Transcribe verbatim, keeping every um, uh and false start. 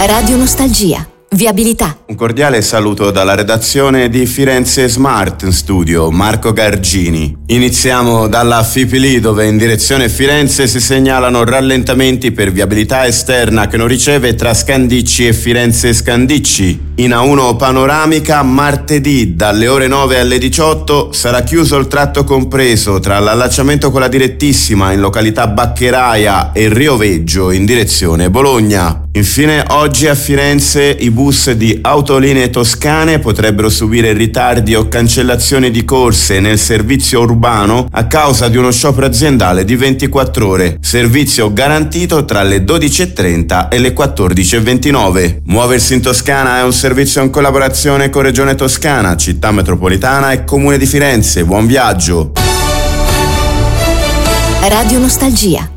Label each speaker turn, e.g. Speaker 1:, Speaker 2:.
Speaker 1: Radio Nostalgia. Viabilità.
Speaker 2: Un cordiale saluto dalla redazione di Firenze Smart Studio, Marco Gargini. Iniziamo dalla Fipili, dove in direzione Firenze si segnalano rallentamenti per viabilità esterna che non riceve tra Scandicci e Firenze Scandicci. In A uno panoramica, martedì dalle ore nove alle diciotto sarà chiuso il tratto compreso tra l'allacciamento con la direttissima in località Baccheraia e Rio Veggio in direzione Bologna. Infine, oggi a Firenze i bus di Autolinee Toscane potrebbero subire ritardi o cancellazioni di corse nel servizio urbano a causa di uno sciopero aziendale di ventiquattro ore. Servizio garantito tra le dodici e trenta e le quattordici e ventinove. Muoversi in Toscana è un servizio in collaborazione con Regione Toscana, Città Metropolitana e Comune di Firenze. Buon viaggio!
Speaker 1: Radio Nostalgia.